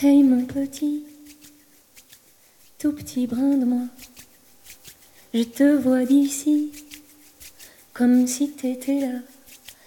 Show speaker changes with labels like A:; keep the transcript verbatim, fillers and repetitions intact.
A: Hey mon petit, tout petit brin de moi, je te vois d'ici, comme si t'étais là.